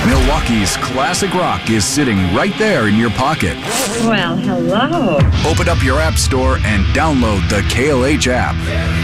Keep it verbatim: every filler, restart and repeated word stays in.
Milwaukee's classic rock is sitting right there in your pocket. Well, hello. Open up your app store and download the K L H app.